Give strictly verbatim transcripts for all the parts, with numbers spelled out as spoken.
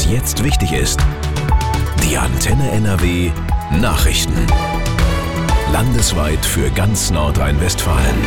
was jetzt wichtig ist. Die Antenne N R W Nachrichten. Landesweit für ganz Nordrhein-Westfalen.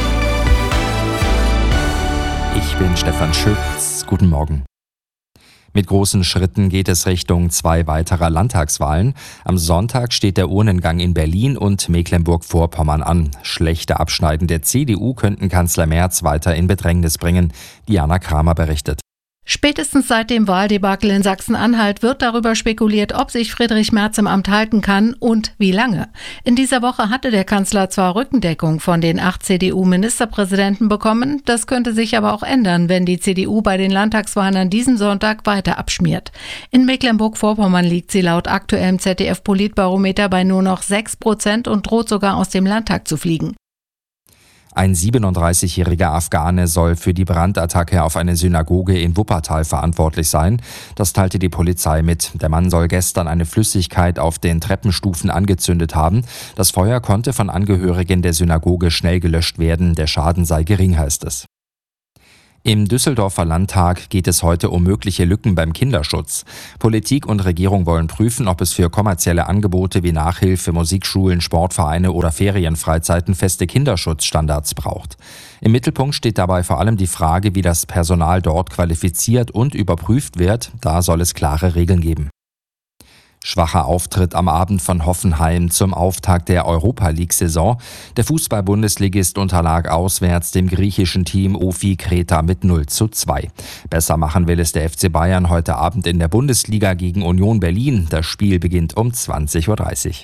Ich bin Stefan Schütz. Guten Morgen. Mit großen Schritten geht es Richtung zwei weiterer Landtagswahlen. Am Sonntag steht der Urnengang in Berlin und Mecklenburg-Vorpommern an. Schlechte Abschneiden der C D U könnten Kanzler Merz weiter in Bedrängnis bringen. Diana Kramer berichtet. Spätestens seit dem Wahldebakel in Sachsen-Anhalt wird darüber spekuliert, ob sich Friedrich Merz im Amt halten kann und wie lange. In dieser Woche hatte der Kanzler zwar Rückendeckung von den acht C D U-Ministerpräsidenten bekommen, das könnte sich aber auch ändern, wenn die C D U bei den Landtagswahlen an diesem Sonntag weiter abschmiert. In Mecklenburg-Vorpommern liegt sie laut aktuellem Z D F-Politbarometer bei nur noch sechs Prozent und droht sogar aus dem Landtag zu fliegen. Ein siebenunddreißigjähriger Afghane soll für die Brandattacke auf eine Synagoge in Wuppertal verantwortlich sein. Das teilte die Polizei mit. Der Mann soll gestern eine Flüssigkeit auf den Treppenstufen angezündet haben. Das Feuer konnte von Angehörigen der Synagoge schnell gelöscht werden. Der Schaden sei gering, heißt es. Im Düsseldorfer Landtag geht es heute um mögliche Lücken beim Kinderschutz. Politik und Regierung wollen prüfen, ob es für kommerzielle Angebote wie Nachhilfe, Musikschulen, Sportvereine oder Ferienfreizeiten feste Kinderschutzstandards braucht. Im Mittelpunkt steht dabei vor allem die Frage, wie das Personal dort qualifiziert und überprüft wird. Da soll es klare Regeln geben. Schwacher Auftritt am Abend von Hoffenheim zum Auftakt der Europa-League-Saison. Der Fußball-Bundesligist unterlag auswärts dem griechischen Team O F I Kreta mit null zu zwei. Besser machen will es der F C Bayern heute Abend in der Bundesliga gegen Union Berlin. Das Spiel beginnt um zwanzig Uhr dreißig.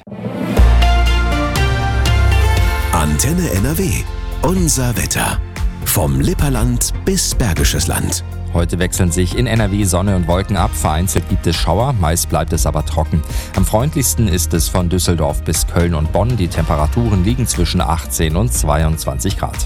Antenne N R W. Unser Wetter. Vom Lipperland bis Bergisches Land. Heute wechseln sich in N R W Sonne und Wolken ab. Vereinzelt gibt es Schauer, meist bleibt es aber trocken. Am freundlichsten ist es von Düsseldorf bis Köln und Bonn. Die Temperaturen liegen zwischen achtzehn und zweiundzwanzig Grad.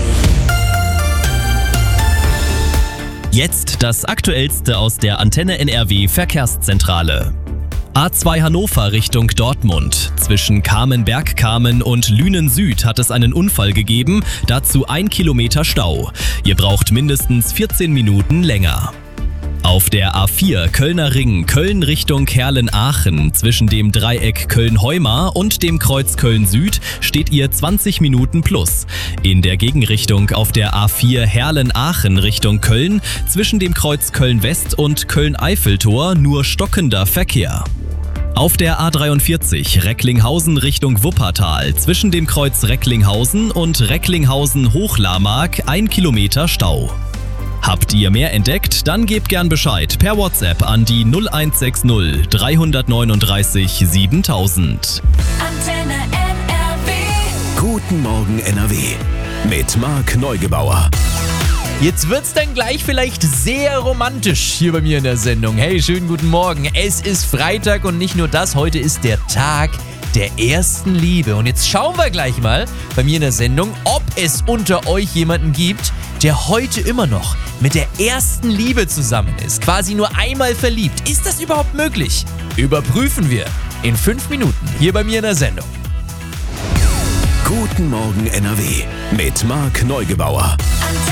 Jetzt das Aktuellste aus der Antenne N R W Verkehrszentrale. A zwei Hannover Richtung Dortmund. Zwischen Kamenberg-Kamen und Lünen Süd hat es einen Unfall gegeben, dazu ein Kilometer Stau. Ihr braucht mindestens vierzehn Minuten länger. Auf der A vier Kölner Ring Köln Richtung Herlen-Aachen zwischen dem Dreieck Köln-Heumar und dem Kreuz Köln-Süd steht ihr zwanzig Minuten plus. In der Gegenrichtung auf der A vier Herlen-Aachen Richtung Köln zwischen dem Kreuz Köln-West und Köln-Eiffeltor nur stockender Verkehr. Auf der A dreiundvierzig Recklinghausen Richtung Wuppertal zwischen dem Kreuz Recklinghausen und Recklinghausen-Hochlarmark ein Kilometer Stau. Habt ihr mehr entdeckt? Dann gebt gern Bescheid per WhatsApp an die null eins sechs null drei neun drei siebentausend. Antenne N R W. Guten Morgen N R W. Mit Marc Neugebauer. Jetzt wird's dann gleich vielleicht sehr romantisch hier bei mir in der Sendung. Hey, schönen guten Morgen. Es ist Freitag und nicht nur das, heute ist der Tag der ersten Liebe. Und jetzt schauen wir gleich mal bei mir in der Sendung, ob es unter euch jemanden gibt, der heute immer noch mit der ersten Liebe zusammen ist. Quasi nur einmal verliebt. Ist das überhaupt möglich? Überprüfen wir in fünf Minuten hier bei mir in der Sendung. Guten Morgen N R W. Mit Marc Neugebauer. Antenne